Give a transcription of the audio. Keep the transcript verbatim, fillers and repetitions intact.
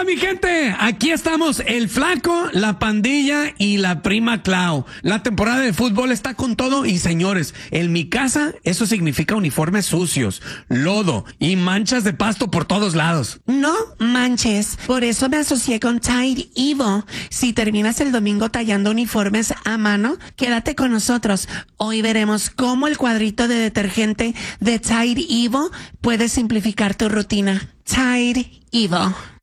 mi gente? Aquí estamos, el Flaco, la Pandilla y la Prima Clau. La temporada de fútbol está con todo y señores, en mi casa eso significa uniformes sucios, lodo y manchas de pasto por todos lados. No manches, por eso me asocié con Tide Evo. Si terminas el domingo tallando uniformes a mano, quédate con nosotros. Hoy veremos cómo el cuadrito de detergente de Tide Evo puede simplificar tu rutina. Tide Evo.